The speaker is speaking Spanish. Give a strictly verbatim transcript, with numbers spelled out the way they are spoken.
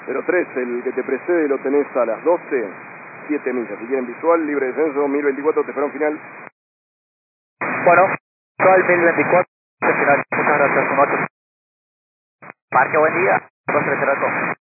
cero tres, el que te precede lo tenés a las doce, siete millas. Si quieren visual, libre descenso, dos mil veinticuatro, te espera un final. Bueno, dos mil veinticuatro, final. Muchas gracias, un ocho. Marque, buen día, dos tres cero.